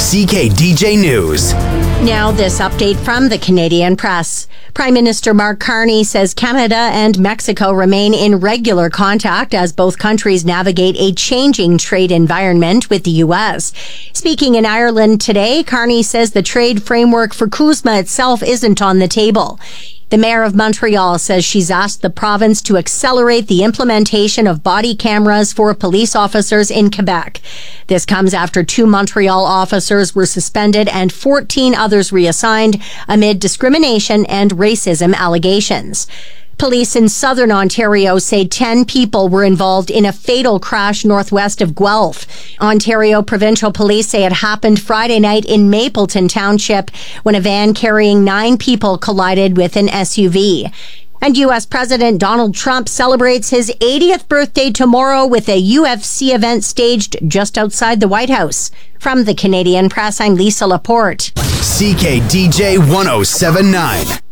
CKDJ News. Now this update from the Canadian Press. Prime Minister Mark Carney says Canada and Mexico remain in regular contact as both countries navigate a changing trade environment with the U.S. Speaking in Ireland today, Carney says the trade framework for CUSMA itself isn't on the table. The mayor of Montreal says she's asked the province to accelerate the implementation of body cameras for police officers in Quebec. This comes after 2 Montreal officers were suspended and 14 others reassigned amid discrimination and racism allegations. Police in southern Ontario say 10 people were involved in a fatal crash northwest of Guelph. Ontario Provincial Police say it happened Friday night in Mapleton Township when a van carrying 9 people collided with an SUV. And U.S. President Donald Trump celebrates his 80th birthday tomorrow with a UFC event staged just outside the White House. From the Canadian Press, I'm Lisa Laporte. CKDJ 1079.